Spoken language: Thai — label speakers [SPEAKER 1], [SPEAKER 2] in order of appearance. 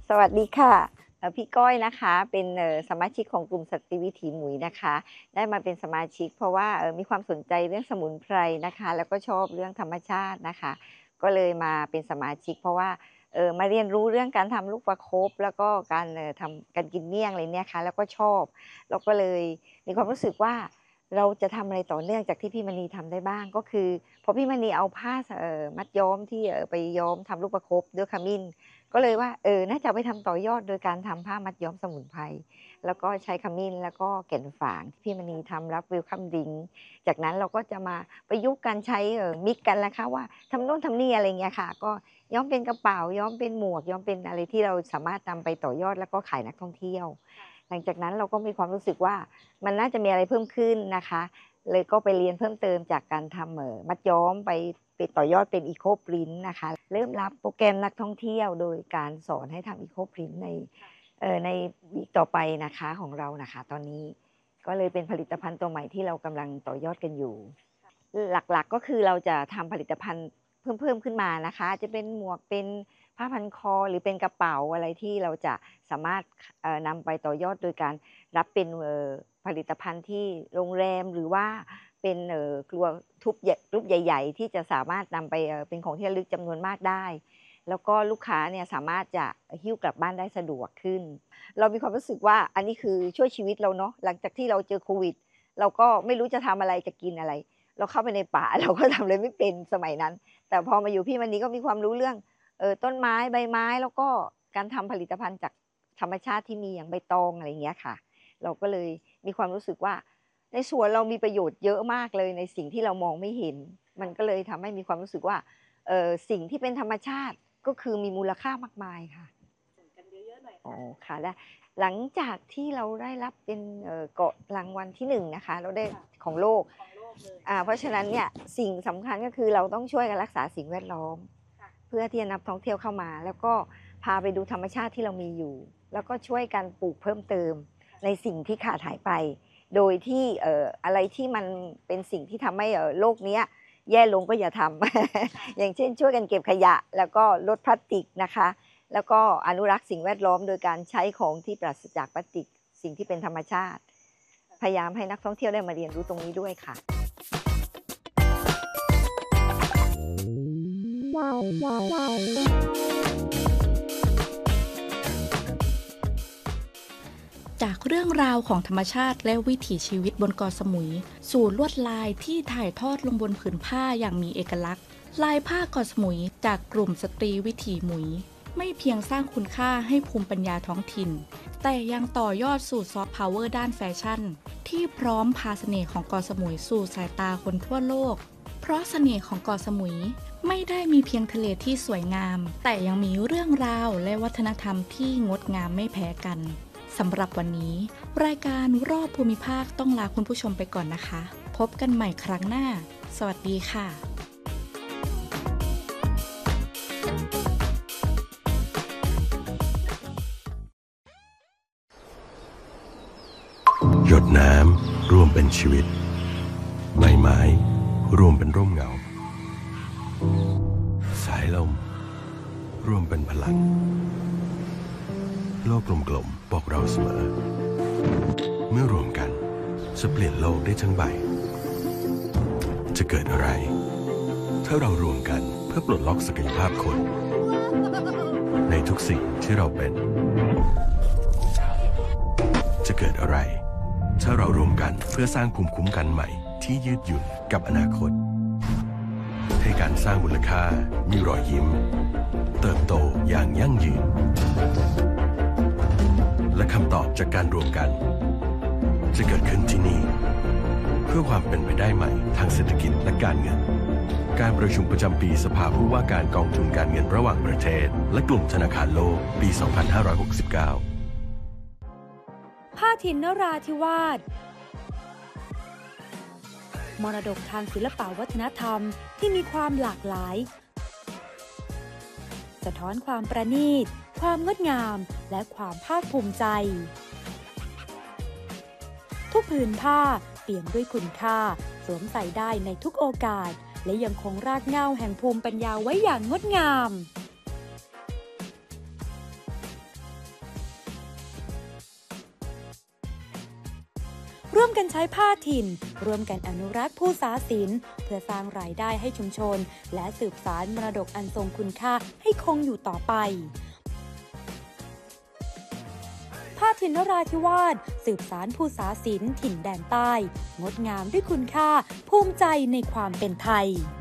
[SPEAKER 1] สวัสดีค่ะพี่ก้อยนะคะเป็นสมาชิกของกลุ่มสตรีวิถีหมุยนะคะได้มาเป็นสมาชิกเพราะว่ามีความสนใจเรื่องสมุนไพรนะคะแล้วก็ชอบเรื่องธรรมชาตินะคะก็เลยมาเป็นสมาชิกเพราะว่ามาเรียนรู้เรื่องการทำลูกประคบแล้วก็การทำการกินเมี่ยงอะไรเนี่ยค่ะแล้วก็ชอบแล้วก็เลยมีความรู้สึกว่าเราจะทำอะไรต่อเนื่องจากที่พี่มณีทำได้บ้างก็คือพอพี่มณีเอาผ้ามัดย้อมที่ไปย้อมทำลูกประคบด้วยขมิ้น ก็เลยว่าน่าจะไปทำต่อยอดโดยการทำผ้ามัดย้อมสมุนไพรแล้วก็ใช้ขมิ้นแล้วก็แก่นฝางที่พี่มณีทำรับเวลคัมดริงจากนั้นเราก็จะมาประยุกต์การใช้มิกกันนะคะว่าทำโน่นทำนี่อะไรเงี้ยค่ะก็ย้อมเป็นกระเป๋าย้อมเป็นหมวกย้อมเป็นอะไรที่เราสามารถนำไปต่อยอดแล้วก็ขายนักท่องเที่ยวหลังจากนั้นเราก็มีความรู้สึกว่ามันน่าจะมีอะไรเพิ่มขึ้นนะคะเลยก็ไปเรียนเพิ่มเติมจากการทำมัดย้อมไปต่อยอดเป็นอีโคพรินต์นะคะเริ่มรับโปรแกรมนักท่องเที่ยวโดยการสอนให้ทำอีโคพรินต์ในวีคต่อไปนะคะของเรานะคะตอนนี้ก็เลยเป็นผลิตภัณฑ์ตัวใหม่ที่เรากำลังต่อยอดกันอยู่หลักๆก็คือเราจะทำผลิตภัณฑ์เพิ่มขึ้นมานะคะจะเป็นหมวกเป็นผ้าพันคอหรือเป็นกระเป๋าอะไรที่เราจะสามารถนำไปต่อยอดโดยการรับเป็นผลิตภัณฑ์ที่โรงแรมหรือว่าเป็นครัวรูปใหญ่ๆที่จะสามารถนำไปเป็นของที่ระลึกจำนวนมากได้แล้วก็ลูกค้าเนี่ยสามารถจะหิ้วกลับบ้านได้สะดวกขึ้นเรามีความรู้สึกว่าอันนี้คือช่วยชีวิตเราเนาะหลังจากที่เราเจอโควิดเราก็ไม่รู้จะทำอะไรจะกินอะไรเราเข้าไปในป่าเราก็ทำอะไรไม่เป็นสมัยนั้นแต่พอมาอยู่พี่มณีก็มีความรู้เรื่องต้นไม้ใบไม้แล้วก็การทำผลิตภัณฑ์จากธรรมชาติที่มีอย่างใบตองอะไรอย่างเงี้ยค่ะเราก็เลยมีความรู้สึกว่าในสวนเรามีประโยชน์เยอะมากเลยในสิ่งที่เรามองไม่เห็นมันก็เลยทำให้มีความรู้สึกว่าสิ่งที่เป็นธรรมชาติก็คือมีมูลค่ามากมายค่ะกันเยอะๆหน่อยอ๋อค่ะและหลังจากที่เราได้รับเป็นเกาะรางวัลที่1นะคะเราได้ของโลกเพราะฉะนั้นเนี่ยสิ่งสำคัญก็คือเราต้องช่วยกันรักษาสิ่งแวดล้อมเพื่อที่จะนำท่องเที่ยวเข้ามาแล้วก็พาไปดูธรรมชาติที่เรามีอยู่แล้วก็ช่วยกันปลูกเพิ่มเติมในสิ่งที่ขาดหายไปโดยที่อะไรที่มันเป็นสิ่งที่ทำให้โลกนี้แย่ลงก็อย่าทำ อย่างเช่นช่วยกันเก็บขยะแล้วก็ลดพลาสติกนะคะแล้วก็อนุรักษ์สิ่งแวดล้อมโดยการใช้ของที่ปราศจากพลาสติกสิ่งที่เป็นธรรมชาติพยายามให้นักท่องเที่ยวได้มาเรียนรู้ตรงนี้ด้วยค่ะ
[SPEAKER 2] จากเรื่องราวของธรรมชาติและวิถีชีวิตบนเกาะสมุยสู่ลวดลายที่ถ่ายทอดลงบนผืนผ้าอย่างมีเอกลักษณ์ลายผ้าเกาะสมุยจากกลุ่มสตรีวิถีหมุยไม่เพียงสร้างคุณค่าให้ภูมิปัญญาท้องถิ่นแต่ยังต่อยอดสู่ซอฟต์พาวเวอร์ด้านแฟชั่นที่พร้อมพาเสน่ห์ของเกาะสมุยสู่สายตาคนทั่วโลกเพราะเสน่ห์ของเกาะสมุยไม่ได้มีเพียงทะเลที่สวยงามแต่ยังมีเรื่องราวและวัฒนธรรมที่งดงามไม่แพ้กันสำหรับวันนี้รายการรอบภูมิภาคต้องลาคุณผู้ชมไปก่อนนะคะพบกันใหม่ครั้งหน้าสวัสดีค่ะ
[SPEAKER 3] หยดน้ำรวมเป็นชีวิตใบไม้รวมเป็นร่มเงาสายลมรวมเป็นพลังโลกกลมๆบอกเราเสมอเมื่อรวมกันจะเปลี่ยนโลกได้ทั้งใบจะเกิดอะไรถ้าเรารวมกันเพื่อปลดล็อกศักยภาพคนในทุกสิ่งที่เราเป็นจะเกิดอะไรถ้าเรารวมกันเพื่อสร้างภูมิคุ้มกันใหม่ที่ยืดหยุ่นกับอนาคตให้การสร้างมูลค่ามีรอยยิ้มเติบโตอย่างยั่งยืนและคำตอบจากการรวมกันจะเกิดขึ้นที่นี่เพื่อความเป็นไปได้ใหม่ทางเศรษฐกิจและการเงินการประชุมประจำปีสภาผู้ว่าการกองทุนการเงินระหว่างประเทศและกลุ่มธนาคารโลกปี 2569
[SPEAKER 4] ผ้าถิ่นนราธิวาสมรดกทางศิลปวัฒนธรรมที่มีความหลากหลายสะท้อนความประณีตความงดงามและความภาคภูมิใจทุกผืนผ้าเปี่ยมด้วยคุณค่าสวมใส่ได้ในทุกโอกาสและยังคงรากเหง้าแห่งภูมิปัญญาไว้อย่างงดงามร่วมกันใช้ผ้าถิ่นร่วมกันอนุรักษ์ผู้สาศิลป์เพื่อสร้างรายได้ให้ชุมชนและสืบสานมรดกอันทรงคุณค่าให้คงอยู่ต่อไปผ้าถิ่นนราธิวาสสืบสานภูษาศิลป์ถิ่นแดนใต้งดงามด้วยคุณค่าภูมิใจในความเป็นไทย